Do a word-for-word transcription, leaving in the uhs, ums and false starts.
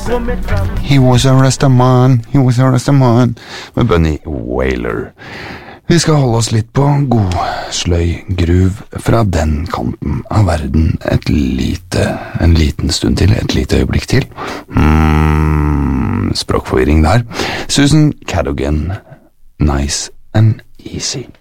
He was a Rastaman, he was a Rastaman med Bunny Wailer. Vi skal holde oss litt på god sløy gruv fra den kanten av verden et lite, en liten stund til, et lite øyeblikk til. Mm, språkforvirring der. Susan Cadogan, Nice and Easy.